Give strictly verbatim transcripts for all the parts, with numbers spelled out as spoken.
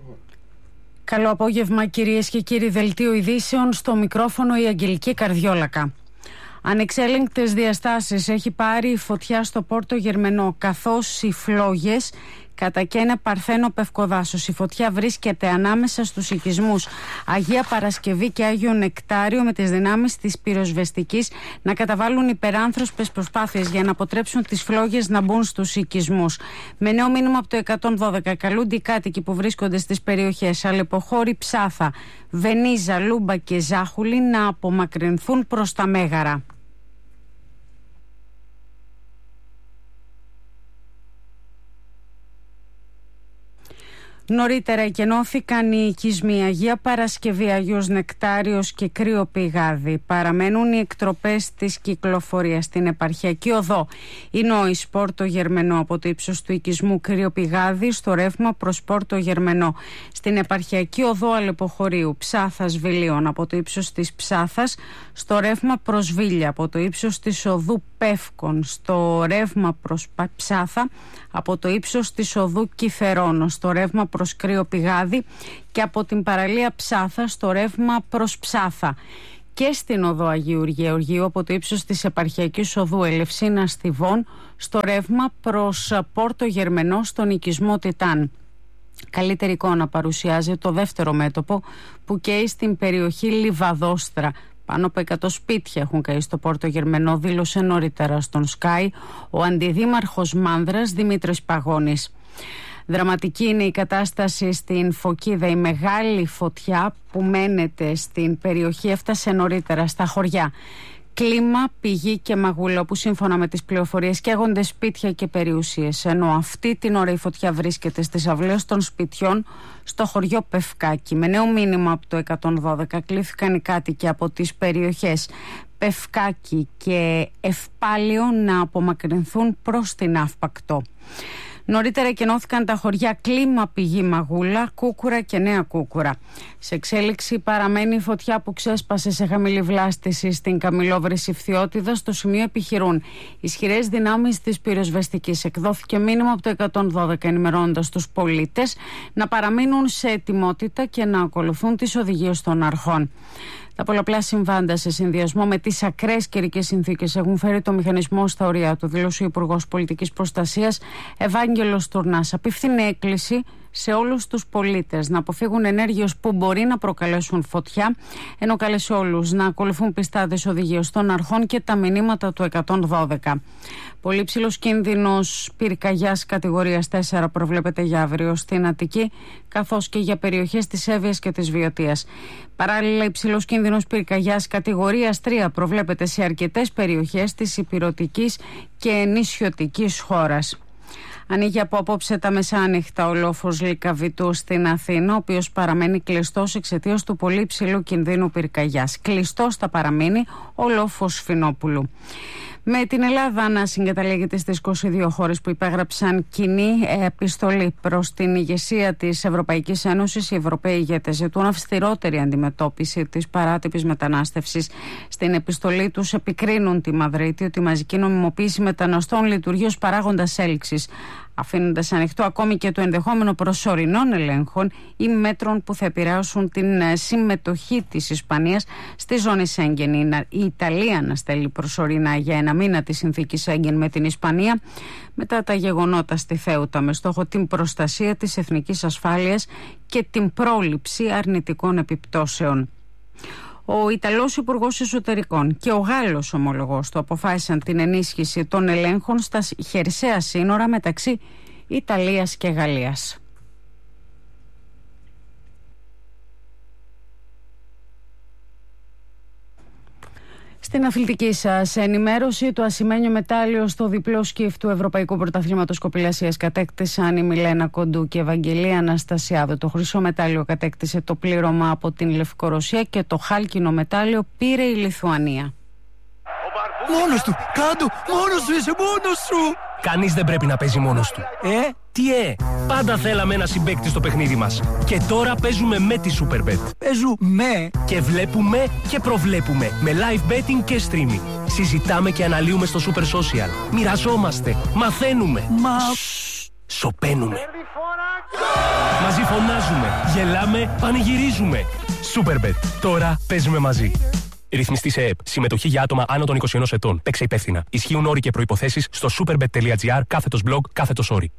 Καλό απόγευμα κυρίες και κύριοι, δελτίο ειδήσεων, στο μικρόφωνο η Αγγελική Καρδιόλακα. Ανεξέλεγκτες διαστάσεις έχει πάρει η φωτιά στο Πόρτο Γερμενό, καθώς οι φλόγες κατακαίνε Παρθένο Πευκοδάσος. Η φωτιά βρίσκεται ανάμεσα στους οικισμούς Αγία Παρασκευή και Άγιο Νεκτάριο, με τις δυνάμεις της πυροσβεστικής να καταβάλουν υπεράνθρωπες προσπάθειες για να αποτρέψουν τις φλόγες να μπουν στους οικισμούς. Με νέο μήνυμα από το εκατόν δώδεκα καλούνται οι κάτοικοι που βρίσκονται στις περιοχές Αλεποχώρη, Ψάθα, Βενίζα, Λούμπα και Ζάχουλη να απομακρυνθούν προς τα Μέγαρα. Νωρίτερα εκενώθηκαν οι οικισμοί Αγία Παρασκευή, Αγίος Νεκτάριος και Κρύο Πηγάδι. Παραμένουν οι εκτροπές της κυκλοφορίας στην επαρχιακή οδό Ινόης Πόρτο Γερμενό από το ύψος του οικισμού Κρύο Πηγάδι στο ρεύμα προς Πόρτο Γερμενό. Στην επαρχιακή οδό Αλεποχωρίου Ψάθας Βιλίων από το ύψος της Ψάθας στο ρεύμα προς Βίλια, από το ύψος της οδού Πεύκων στο ρεύμα προς Ψάθα, από το ύψος της οδού Κηφερώνο στο ρεύμα προς Κρύο Πηγάδι και από την παραλία Ψάθα στο ρεύμα προς Ψάθα. Και στην οδό Αγίου Γεωργίου από το ύψος της επαρχιακής οδού Ελευσίνα Στιβών στο ρεύμα προς Πόρτο Γερμενό στον οικισμό Τιτάν. Καλύτερη εικόνα παρουσιάζει το δεύτερο μέτωπο που καίει στην περιοχή Λιβαδόστρα. Πάνω από εκατό σπίτια έχουν καεί στο Πόρτο Γερμενό, δήλωσε νωρίτερα στον Sky ο αντιδήμαρχος Μάνδρας Δημήτρης Παγώνης. Δραματική είναι η κατάσταση στην Φωκίδα. Η μεγάλη φωτιά που μένεται στην περιοχή έφτασε νωρίτερα στα χωριά Κλίμα, Πηγή και Μαγούλα, που σύμφωνα με τις πληροφορίες καίγονται σπίτια και περιουσίες, ενώ αυτή την ώρα η φωτιά βρίσκεται στις αυλές των σπιτιών στο χωριό Πευκάκι. Με νέο μήνυμα από το εκατόν δώδεκα κλήθηκαν οι κάτοικοι από τις περιοχές Πευκάκι και Ευπάλιο να απομακρυνθούν προς την Αύπακτο. Νωρίτερα εκενώθηκαν τα χωριά Κλίμα, Πηγή, Μαγούλα, Κούκουρα και Νέα Κούκουρα. Σε εξέλιξη παραμένει η φωτιά που ξέσπασε σε χαμηλή βλάστηση στην Καμιλόβρηση Φθιώτιδα. Στο σημείο επιχειρούν ισχυρές δυνάμεις της πυροσβεστικής. Εκδόθηκε μήνυμα από το εκατόν δώδεκα ενημερώνοντας τους πολίτες να παραμείνουν σε ετοιμότητα και να ακολουθούν τις οδηγίες των αρχών. Τα πολλαπλά συμβάντα σε συνδυασμό με τις ακραίες καιρικές συνθήκες έχουν φέρει το μηχανισμό στα ωριά του, δήλωσε ο Υπουργός Πολιτικής Προστασίας Ευάγγελος Τουρνάς. Απίφθινε έκκληση σε όλους τους πολίτες να αποφύγουν ενέργειες που μπορεί να προκαλέσουν φωτιά, ενώ καλέσει όλους να ακολουθούν πιστά τις οδηγίες των αρχών και τα μηνύματα του εκατόν δώδεκα. Πολύ ψηλός κίνδυνος πυρκαγιάς κατηγορίας τέσσερα προβλέπεται για αύριο στην Αττική, καθώς και για περιοχές της Εύβοιας και της Βιωτίας. Παράλληλα, υψηλός κίνδυνος πυρκαγιάς κατηγορίας τρία προβλέπεται σε αρκετές περιοχές της Ηπειρωτικής και νησιωτικής χώρας. Ανοίγει από απόψε τα μεσάνυχτα ο λόφος Λυκαβητού στην Αθήνα, ο οποίος παραμένει κλειστός εξαιτίας του πολύ υψηλού κινδύνου πυρκαγιάς. Κλειστός θα παραμείνει ο λόφος Σφινόπουλου. Με την Ελλάδα να συγκαταλέγεται στις είκοσι δύο χώρες που υπέγραψαν κοινή επιστολή προς την ηγεσία της Ευρωπαϊκής Ένωσης, οι Ευρωπαίοι ηγέτες ζητούν αυστηρότερη αντιμετώπιση της παράτυπης μετανάστευσης. Στην επιστολή τους επικρίνουν τη Μαδρίτη ότι η μαζική νομιμοποίηση μεταναστών λειτουργεί ως παράγοντας έλξης, αφήνοντας ανοιχτό ακόμη και το ενδεχόμενο προσωρινών ελέγχων ή μέτρων που θα επηρεάσουν την συμμετοχή της Ισπανίας στη ζώνη Σέγγεν. Η Ιταλία να στέλνει προσωρινά για ένα μήνα τη συνθήκη Σέγγεν με την Ισπανία μετά τα γεγονότα στη Θέουτα, με στόχο την προστασία της εθνικής ασφάλειας και την πρόληψη αρνητικών επιπτώσεων. Ο Ιταλός Υπουργός Εσωτερικών και ο Γάλλος ομολογός του αποφάσισαν την ενίσχυση των ελέγχων στα χερσαία σύνορα μεταξύ Ιταλίας και Γαλλίας. Στην αθλητική σας ενημέρωση, το ασημένιο μετάλλιο στο διπλό σκιφ του Ευρωπαϊκού Πρωταθλήματος Κοπηλασίας κατέκτησαν η Μιλένα Κοντού και η Ευαγγελία Αναστασιάδου. Το χρυσό μετάλλιο κατέκτησε το πλήρωμα από την Λευκορωσία και το χάλκινο μετάλλιο πήρε η Λιθουανία. Μόνος του! Κάντο! Μόνος σου! Είσαι μόνος σου! Κανείς δεν πρέπει να παίζει μόνος του. Ε? Τι ε! Πάντα θέλαμε ένα συμπαίκτη στο παιχνίδι μας. Και τώρα παίζουμε με τη Superbet. Παίζουμε! Και βλέπουμε και προβλέπουμε με live betting και streaming. Συζητάμε και αναλύουμε στο Super Social. Μοιραζόμαστε. Μαθαίνουμε. Μα... Σοπαίνουμε. Μαζί φωνάζουμε, γελάμε, πανηγυρίζουμε. Superbet. Τώρα παίζουμε μαζί. Ρυθμιστή σε ΕΕΠ. Συμμετοχή για άτομα άνω των είκοσι ένα ετών. Παίξε υπεύθυνα. Ισχύουν όροι και προϋποθέσεις στο superbet.gr κάθετος blog κάθετος όροι.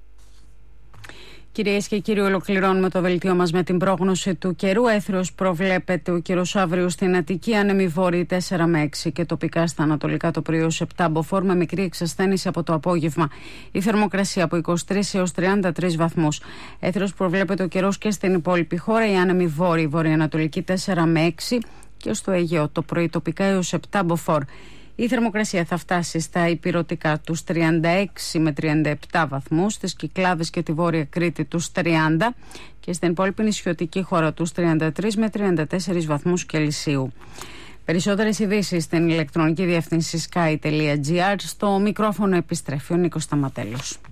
Κυρίες και κύριοι, ολοκληρώνουμε το δελτίο μας με την πρόγνωση του καιρού. Έθριος προβλέπεται ο καιρός αύριο στην Αττική, άνεμοι βόρειοι τέσσερα με έξι και τοπικά στα ανατολικά το πρωί ως επτά μποφόρ με μικρή εξασθένηση από το απόγευμα. Η θερμοκρασία από είκοσι τρεις έως τριάντα τρεις βαθμούς. Έθριος προβλέπεται ο καιρός και στην υπόλοιπη χώρα, οι άνεμοι βόρειοι βορειοανατολικοί τέσσερα με έξι και στο Αιγαίο το πρωί τοπικά έως επτά μποφόρ. Η θερμοκρασία θα φτάσει στα ηπειρωτικά τους τριάντα έξι με τριάντα επτά βαθμούς, στις Κυκλάδες και τη Βόρεια Κρήτη τους τριάντα και στην υπόλοιπη νησιωτική χώρα τους τριάντα τρεις με τριάντα τέσσερις βαθμούς Κελσίου. Περισσότερες ειδήσεις στην ηλεκτρονική διεύθυνση sky τελεία gr. Στο μικρόφωνο επιστρέφει ο Νίκος Σταματέλος.